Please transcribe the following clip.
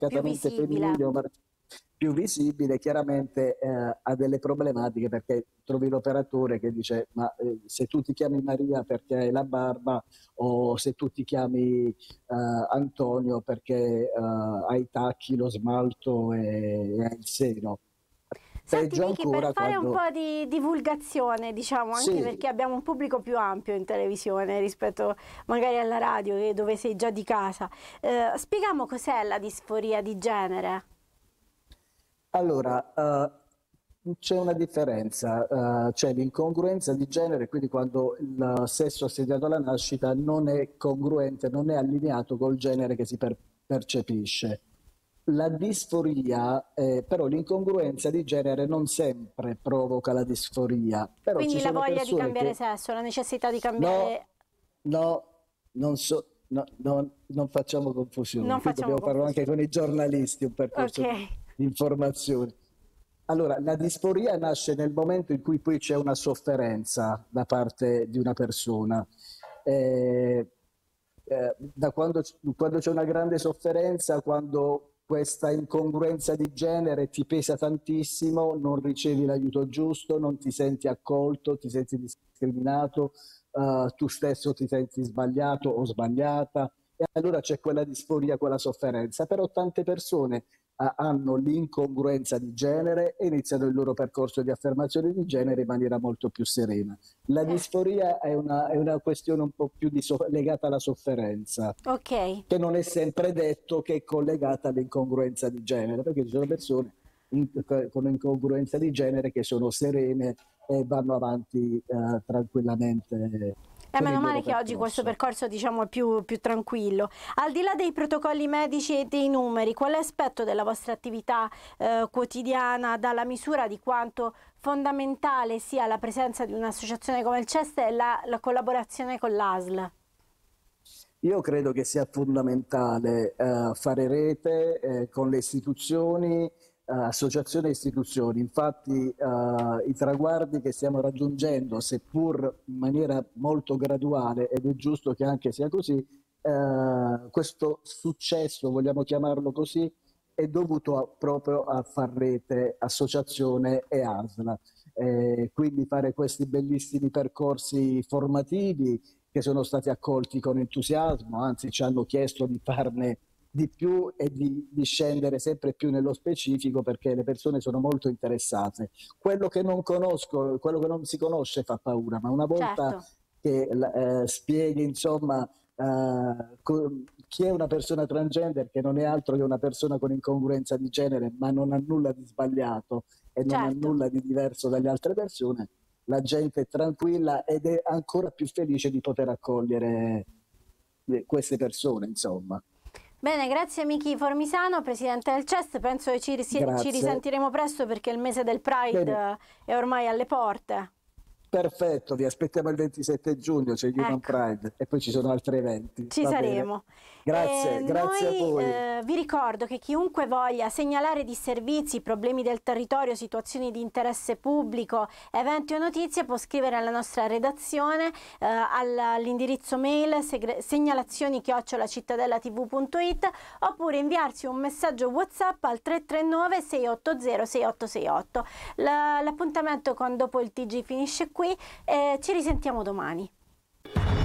più marcatamente visibile. femminile o più visibile, chiaramente ha delle problematiche, perché trovi l'operatore che dice ma se tu ti chiami Maria perché hai la barba, o se tu ti chiami Antonio perché hai i tacchi, lo smalto e hai il seno. Senti Peggio Miki, per ancora fare un quando... po' di divulgazione, diciamo, anche Sì, perché abbiamo un pubblico più ampio in televisione rispetto magari alla radio, dove sei già di casa, spieghiamo cos'è la disforia di genere. allora, c'è una differenza, c'è l'incongruenza di genere, quindi quando il sesso assegnato alla nascita non è congruente, non è allineato col genere che si percepisce. La disforia, però l'incongruenza di genere non sempre provoca la disforia, però ci Quindi la sono voglia di persone cambiare che sesso, la necessità di no, cambiare, no, non facciamo non confusione, qui facciamo dobbiamo farlo anche confusione. con i giornalisti, un Ok, percorso di informazione. Allora, la disforia nasce nel momento in cui poi c'è una sofferenza da parte di una persona. Eh, quando c'è una grande sofferenza, quando questa incongruenza di genere ti pesa tantissimo, non ricevi l'aiuto giusto, non ti senti accolto, ti senti discriminato, tu stesso ti senti sbagliato o sbagliata, e allora c'è quella disforia, quella sofferenza. Però tante persone hanno l'incongruenza di genere e iniziano il loro percorso di affermazione di genere in maniera molto più serena. La certo. disforia è una questione un po' più legata alla sofferenza, Ok. che non è sempre detto che è collegata all'incongruenza di genere, perché ci sono persone con incongruenza di genere che sono serene e vanno avanti tranquillamente con Meno il male loro che oggi questo percorso. percorso, diciamo, è più tranquillo. Al di là dei protocolli medici e dei numeri, quale aspetto della vostra attività quotidiana dà la misura di quanto fondamentale sia la presenza di un'associazione come il CEST e la collaborazione con l'ASL? Io credo che sia fondamentale fare rete con le istituzioni, associazioni e istituzioni. Infatti i traguardi che stiamo raggiungendo, seppur in maniera molto graduale, ed è giusto che anche sia così, questo successo, vogliamo chiamarlo così, è dovuto proprio a far rete associazione e ASL. Quindi fare questi bellissimi percorsi formativi che sono stati accolti con entusiasmo, anzi ci hanno chiesto di farne di più e di scendere sempre più nello specifico, perché le persone sono molto interessate. Quello che non conosco, quello che non si conosce fa paura, ma una volta Certo, che spieghi insomma chi è una persona transgender, che non è altro che una persona con incongruenza di genere, ma non ha nulla di sbagliato e non ha certo. nulla di diverso dalle altre persone, la gente è tranquilla ed è ancora più felice di poter accogliere queste persone, insomma. Bene, grazie Miki Formisano, presidente del CEST. Penso che ci Grazie. risentiremo presto perché il mese del Pride Bene, è ormai alle porte. perfetto, vi aspettiamo il 27 giugno, c'è Human Ecco. Pride e poi ci sono altri eventi. Ci Va bene. saremo. E Grazie, grazie a noi voi. vi ricordo che chiunque voglia segnalare disservizi, problemi del territorio, situazioni di interesse pubblico, eventi o notizie può scrivere alla nostra redazione all'indirizzo mail segnalazioni@cittadellatv.it oppure inviarci un messaggio WhatsApp al 339 680 6868. L'appuntamento con Dopo il TG finisce qui e ci risentiamo domani.